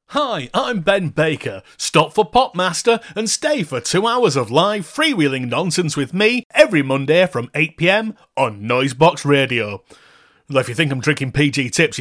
Hi, I'm Ben Baker. Stop for Popmaster and stay for 2 hours of live freewheeling nonsense with me every Monday from 8 PM on Noisebox Radio. Well, if you think I'm drinking PG tips,